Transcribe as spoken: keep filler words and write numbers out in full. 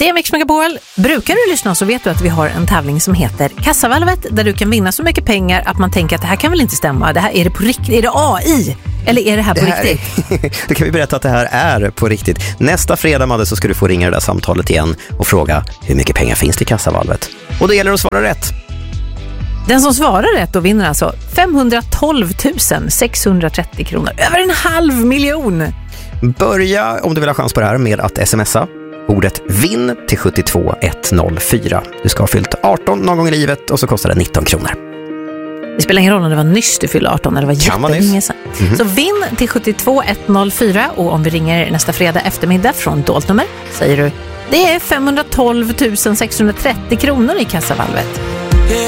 Det är Mix Megapol. Brukar du lyssna så vet du att vi har en tävling som heter Kassavalvet, där du kan vinna så mycket pengar att man tänker att det här kan väl inte stämma. Det här, är det på riktigt? Är det A I? Eller är det här på det här riktigt? Är, då kan vi berätta att det här är på riktigt. Nästa fredag, Madde, så ska du få ringa det där samtalet igen och fråga hur mycket pengar finns det i Kassavalvet. Och det gäller att svara rätt. Den som svarar rätt då vinner alltså femhundratolv tusen sexhundratrettio kronor. Över en halv miljon! Börja, om du vill ha chans på det här, med att smsa ordet vinn till sju två ett noll fyra. Du ska ha fyllt arton någon gång i livet och så kostar det nitton kronor. Det spelar ingen roll om det var nyss du fyllde arton eller det var jättelänge sedan. Mm-hmm. Så vinn till sju två ett noll fyra, och om vi ringer nästa fredag eftermiddag från dolt nummer säger du det är femhundratolv tusen sexhundratrettio kronor i Kassavalvet.